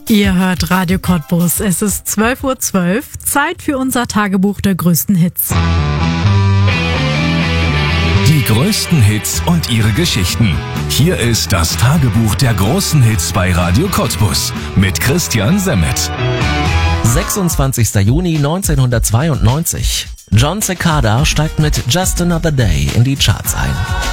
Ihr hört Radio Cottbus. Es ist 12:12 Uhr. Zeit für unser Tagebuch der größten Hits. Die größten Hits und ihre Geschichten. Hier ist das Tagebuch der großen Hits bei Radio Cottbus mit Christian Semmet. 26. Juni 1992. Jon Secada steigt mit Just Another Day in die Charts ein.